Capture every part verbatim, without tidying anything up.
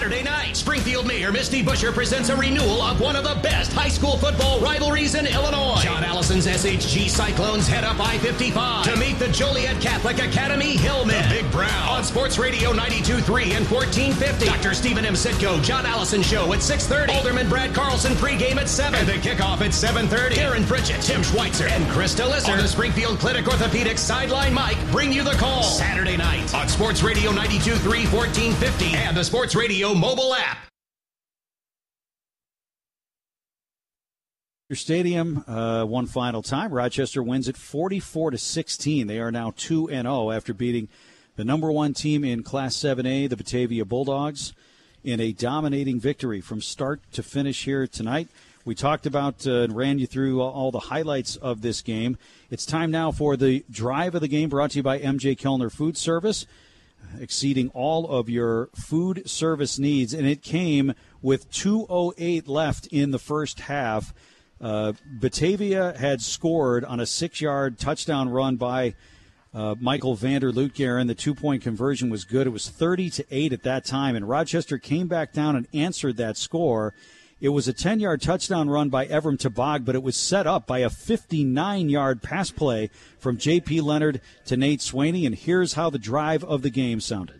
Saturday night, Springfield Mayor Misty Buscher presents a renewal of one of the best high school football rivalries in Illinois. John Allison's S H G Cyclones head up I fifty-five to meet the Joliet Catholic Academy Hillmen. The Big Brown on Sports Radio ninety-two point three and fourteen fifty. Doctor Stephen M. Sitko, John Allison Show at six thirty. Alderman Brad Carlson pregame at seven. And the kickoff at seven thirty. Darren Pritchett, Tim Schweitzer, and Krista Lisser on the Springfield Clinic Orthopedics Sideline Mike bring you the call. Saturday night on Sports Radio ninety-two point three, fourteen fifty, and the Sports Radio mobile app. Stadium, uh, one final time. Rochester wins it forty-four to sixteen. They are now two and oh after beating the number one team in Class seven A, the Batavia Bulldogs, in a dominating victory from start to finish here tonight. We talked about uh, and ran you through all the highlights of this game. It's time now for the drive of the game, brought to you by M J Kellner Food Service, exceeding all of your food service needs. And it came with two oh eight left in the first half. Uh, Batavia had scored on a six-yard touchdown run by uh, Michael Vander Lutgaren. The two-point conversion was good. It was thirty to eight at that time, and Rochester came back down and answered that score. It was a ten-yard touchdown run by Evram Tabag, but it was set up by a fifty-nine-yard pass play from J P Leonard to Nate Swaney, and here's how the drive of the game sounded.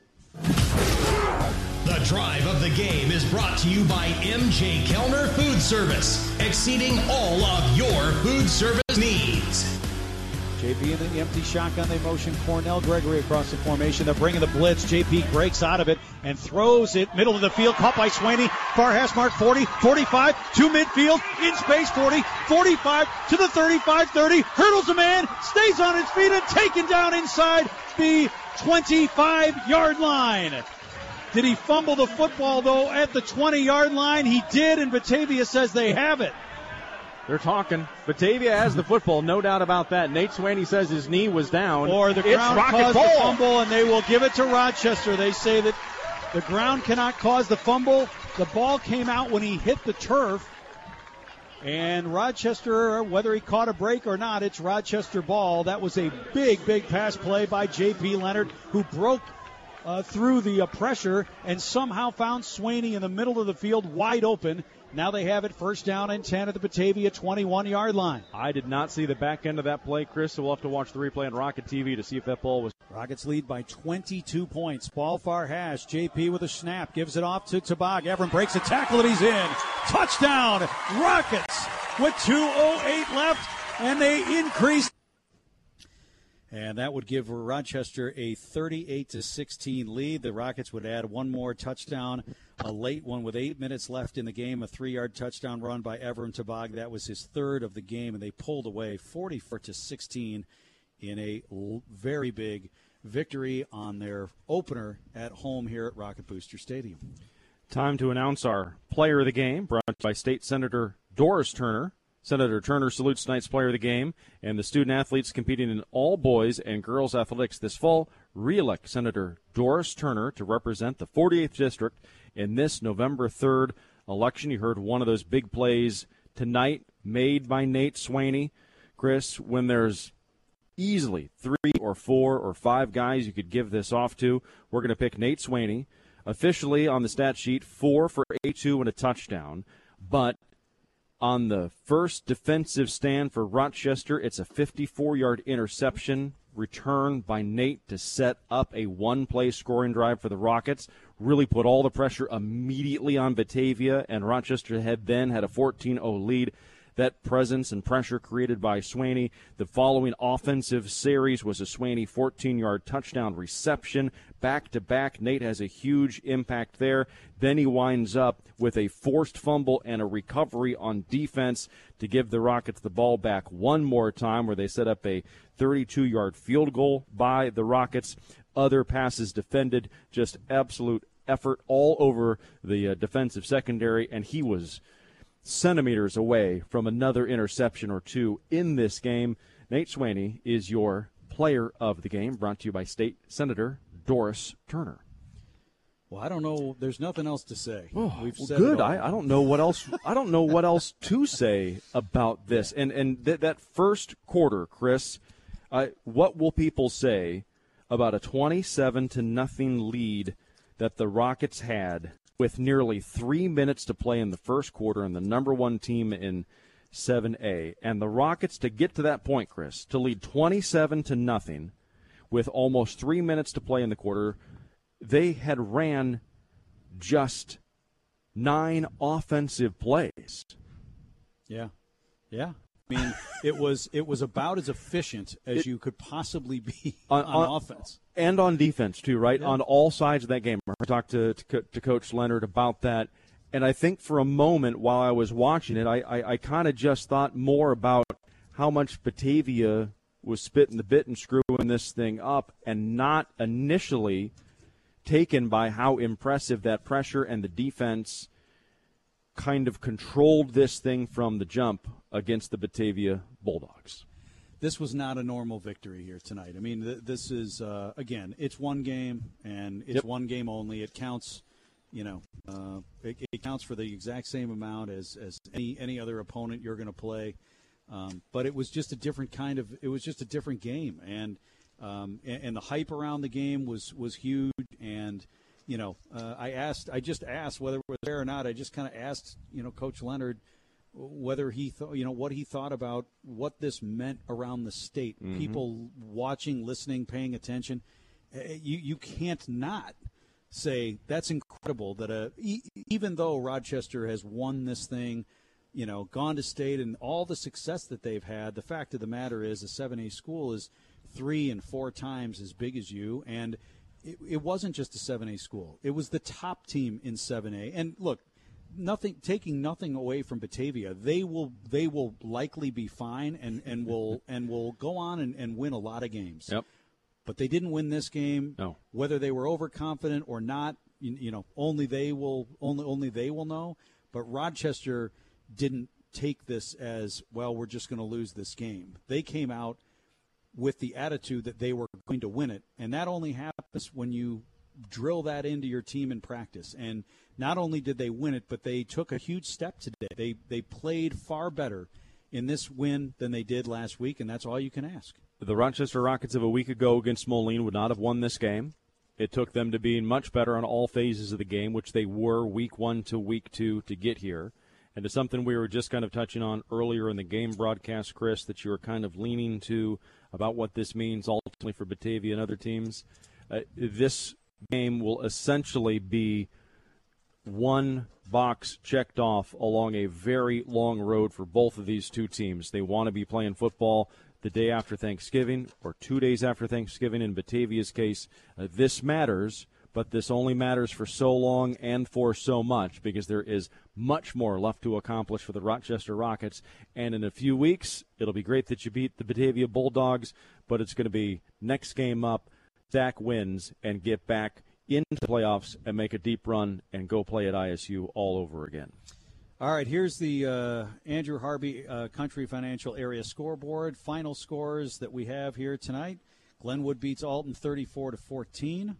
The drive of the game is brought to you by M J Kellner Food Service, exceeding all of your food service needs. J P in the empty shotgun. They motion Cornell Gregory across the formation. They're bringing the blitz. J P breaks out of it and throws it middle of the field. Caught by Swaney. Far hash mark forty, forty-five, to midfield, in space forty, forty-five, to the thirty-five, thirty. Hurdles a man, stays on his feet, and taken down inside the twenty-five-yard line. Did he fumble the football, though, at the twenty-yard line? He did, and Batavia says they have it. They're talking. Batavia has the football, no doubt about that. Nate Swaney says his knee was down. Or the ground caused the fumble, and they will give it to Rochester. They say that the ground cannot cause the fumble. The ball came out when he hit the turf. And Rochester, whether he caught a break or not, it's Rochester ball. That was a big, big pass play by J P Leonard, who broke Uh, through the uh, pressure and somehow found Swaney in the middle of the field wide open. Now they have it first down and ten at the Batavia twenty-one-yard line. I did not see the back end of that play, Chris, so we'll have to watch the replay on Rocket T V to see if that ball was. Rockets lead by twenty-two points. Ball far hash. J P with a snap. Gives it off to Tabag. Evram breaks a tackle and he's in. Touchdown. Rockets with two oh eight left, and they increase. And that would give Rochester a thirty-eight to sixteen lead. The Rockets would add one more touchdown, a late one with eight minutes left in the game, a three-yard touchdown run by Evram Tabag. That was his third of the game, and they pulled away forty-four to sixteen in a very big victory on their opener at home here at Rocket Booster Stadium. Time to announce our player of the game, brought by State Senator Doris Turner. Senator Turner salutes tonight's player of the game, and the student-athletes competing in all boys and girls athletics this fall re-elect Senator Doris Turner to represent the forty-eighth District in this November third election. You heard one of those big plays tonight made by Nate Swaney. Chris, when there's easily three or four or five guys you could give this off to, we're going to pick Nate Swaney. Officially on the stat sheet, four for eighty-two and a touchdown, but on the first defensive stand for Rochester, it's a fifty-four-yard interception return by Nate to set up a one-play scoring drive for the Rockets. Really put all the pressure immediately on Batavia, and Rochester had then had a fourteen oh lead. That presence and pressure created by Swaney. The following offensive series was a Swaney fourteen-yard touchdown reception. Back-to-back, Nate has a huge impact there. Then he winds up with a forced fumble and a recovery on defense to give the Rockets the ball back one more time, where they set up a thirty-two-yard field goal by the Rockets. Other passes defended, just absolute effort all over the uh, defensive secondary, and he was centimeters away from another interception or two in this game. Nate Swaney is your player of the game, brought to you by State Senator Doris Turner. Well, I don't know. There's nothing else to say. Oh, We've well, said good. it all. I, I don't know what else. I don't know what else to say about this. And and th- that first quarter, Chris, uh, what will people say about a twenty-seven to nothing lead that the Rockets had with nearly three minutes to play in the first quarter and the number one team in seven A. And the Rockets, to get to that point, Chris, to lead twenty-seven to nothing with almost three minutes to play in the quarter, they had ran just nine offensive plays. Yeah, yeah. I mean, it was it was about as efficient as it, you could possibly be on, on, on offense. And on defense, too, right? Yeah. On all sides of that game. I talked to, to, to Coach Leonard about that. And I think for a moment while I was watching it, I, I, I kind of just thought more about how much Batavia was spitting the bit and screwing this thing up, and not initially taken by how impressive that pressure and the defense kind of controlled this thing from the jump against the Batavia Bulldogs. This was not a normal victory here tonight. I mean, th- this is, uh, again, it's one game, and it's yep. one game only. It counts, you know, uh, it, it counts for the exact same amount as, as any, any other opponent you're going to play. Um, but it was just a different kind of, it was just a different game. And, um, and, and the hype around the game was, was huge. And, you know, uh, I asked, I just asked whether it was fair or not. I just kind of asked, you know, Coach Leonard whether he thought, you know, what he thought about what this meant around the state. Mm-hmm. People watching, listening, paying attention. Uh, you you can't not say that's incredible that a e- even though Rochester has won this thing, you know, gone to state and all the success that they've had, the fact of the matter is a seven A school is three and four times as big as you, and it, it wasn't just a seven A school. It was the top team in seven A. And look, nothing taking nothing away from Batavia, they will they will likely be fine and, and will and will go on and, and win a lot of games. Yep. But they didn't win this game. No. Whether they were overconfident or not, you, you know, only they will only only they will know. But Rochester didn't take this as, well, we're just going to lose this game. They came out with the attitude that they were going to win it, and that only happens when you drill that into your team in practice. And not only did they win it, but they took a huge step today. They they played far better in this win than they did last week, and that's all you can ask. The Rochester Rockets of a week ago against Moline would not have won this game. It took them to being much better on all phases of the game, which they were week one to week two to get here. And to something we were just kind of touching on earlier in the game broadcast, Chris, that you were kind of leaning to about what this means ultimately for Batavia and other teams. Uh, this game will essentially be one box checked off along a very long road for both of these two teams. They want to be playing football the day after Thanksgiving or two days after Thanksgiving. In Batavia's case, uh, this matters, but this only matters for so long and for so much because there is much more left to accomplish for the Rochester Rockets. And in a few weeks, it'll be great that you beat the Batavia Bulldogs, but it's going to be next game up, Zach wins and get back into the playoffs and make a deep run and go play at I S U all over again. All right, here's the uh, Andrew Harvey uh, Country Financial Area scoreboard. Final scores that we have here tonight. Glenwood beats Alton thirty-four to fourteen.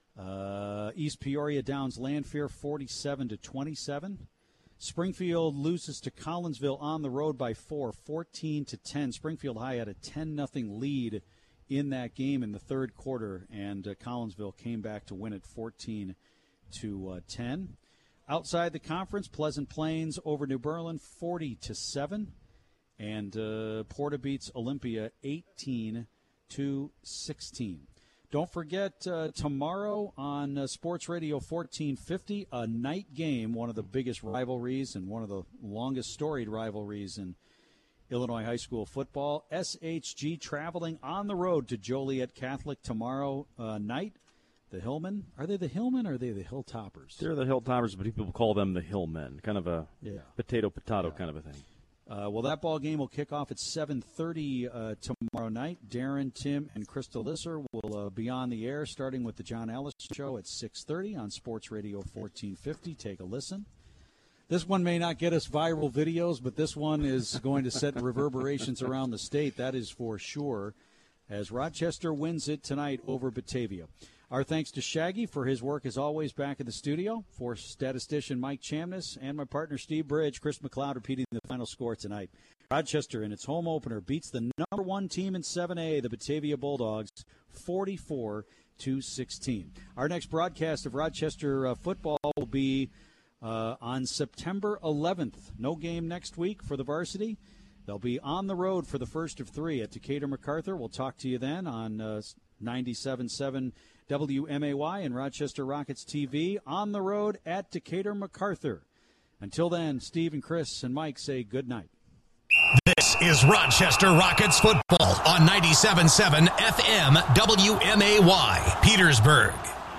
Uh, East Peoria downs Lanphier forty-seven to twenty-seven. Springfield loses to Collinsville on the road by four, fourteen to ten. Springfield High had a ten nothing lead in that game in the third quarter, and uh, Collinsville came back to win it fourteen to ten. Outside the conference, Pleasant Plains over New Berlin forty to seven, and uh, Porta beats Olympia eighteen to sixteen. Don't forget uh, tomorrow on uh, Sports Radio fourteen fifty, a night game, one of the biggest rivalries and one of the longest storied rivalries in Illinois high school football. S H G traveling on the road to Joliet Catholic tomorrow uh, night. The Hillmen, are they the Hillmen or are they the Hilltoppers? They're the Hilltoppers, but people call them the Hillmen, kind of a yeah. potato-potato yeah. kind of a thing. Uh, well, that ball game will kick off at seven thirty uh, tomorrow night. Darren, Tim, and Crystal Lisser will uh, be on the air, starting with the John Ellis Show at six thirty on Sports Radio fourteen fifty. Take a listen. This one may not get us viral videos, but this one is going to set reverberations around the state, that is for sure, as Rochester wins it tonight over Batavia. Our thanks to Shaggy for his work, as always, back in the studio. For statistician Mike Chamness and my partner Steve Bridge, Chris McLeod repeating the final score tonight. Rochester, in its home opener, beats the number one team in seven A, the Batavia Bulldogs, forty-four two sixteen. Our next broadcast of Rochester uh, football will be uh, on September eleventh. No game next week for the varsity. They'll be on the road for the first of three at Decatur MacArthur. We'll talk to you then on uh, ninety-seven point seven W M A Y and Rochester Rockets T V on the road at Decatur MacArthur. Until then, Steve and Chris and Mike say good night. This is Rochester Rockets football on ninety-seven point seven F M W M A Y, Petersburg.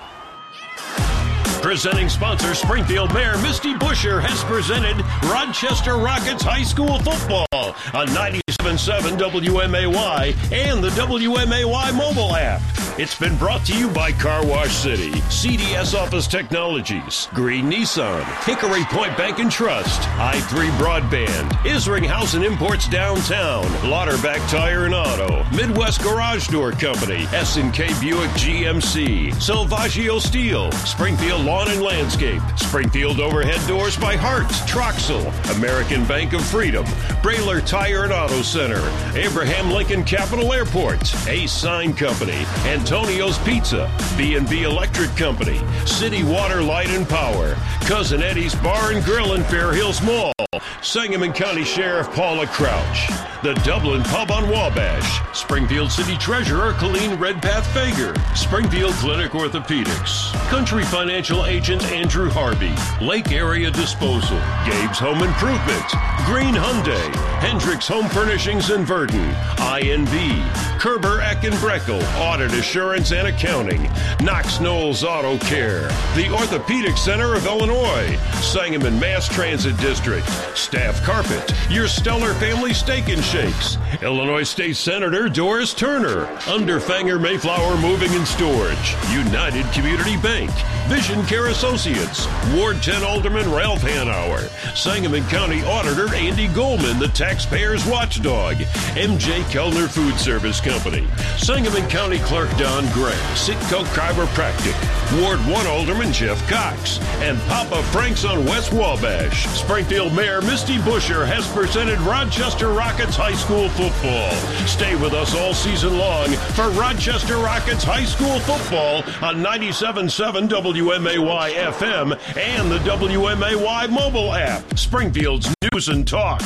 Presenting sponsor Springfield Mayor Misty Buscher has presented Rochester Rockets High School football on ninety-seven point seven W M A Y and the W M A Y mobile app. It's been brought to you by Car Wash City, C D S Office Technologies, Green Nissan, Hickory Point Bank and Trust, I three Broadband, Isringhausen Imports Downtown, Lauterbach Tire and Auto, Midwest Garage Door Company, S and K Buick G M C, Salvaggio Steel, Springfield Lawn and Landscape, Springfield Overhead Doors by Hart, Troxel, American Bank of Freedom, Brayler Tire and Auto Center, Abraham Lincoln Capital Airport, Ace Sign Company, Antonio's Pizza, B and B Electric Company, City Water Light and Power, Cousin Eddie's Bar and Grill in Fair Hills Mall, Sangamon County Sheriff Paula Crouch, the Dublin Pub on Wabash, Springfield City Treasurer Colleen Redpath Fager, Springfield Clinic Orthopedics, Country Financial Agent Andrew Harvey, Lake Area Disposal, Gabe's Home Improvement, Green Hyundai, Hendricks Home Furnishings in Verdon, I N V, Kerber Eck and Breckel, Audit Assurance and Accounting, Knox Knowles Auto Care, the Orthopedic Center of Illinois, Sangamon Mass Transit District, Staff Carpet, your Stellar Family Steak and Shakes, Illinois State Senator Doris Turner, Underfanger Mayflower Moving and Storage, United Community Bank, Vision Care Associates, Ward ten Alderman Ralph Hanauer, Sangamon County Auditor Andy Goldman, the Taxpayers Watchdog, M J Kellner Food Service Company, Sangamon County Clerk Don Gray, Sitco Chiropractic, Ward one Alderman Jeff Cox, and Papa Frank's on West Wabash. Springfield Mayor Misty Buscher has presented Rochester Rockets High School football. Stay with us all season long for Rochester Rockets High School football on ninety-seven point seven W M A Y F M and the W M A Y mobile app. Springfield's News and Talk.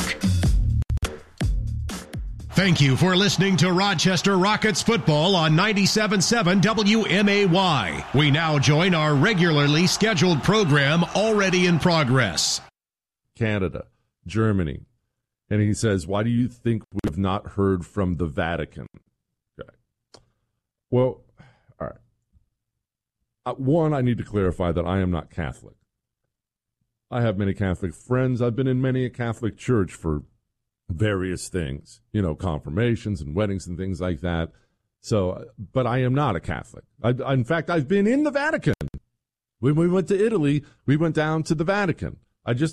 Thank you for listening to Rochester Rockets football on ninety-seven point seven W M A Y. We now join our regularly scheduled program already in progress. Canada, Germany. And he says, why do you think we've not heard from the Vatican? Okay. Well, all right. Uh, one, I need to clarify that I am not Catholic. I have many Catholic friends. I've been in many a Catholic church for various things, you know, confirmations and weddings and things like that. So, but I am not a Catholic. I, in fact, I've been in the Vatican. When we went to Italy, we went down to the Vatican. I just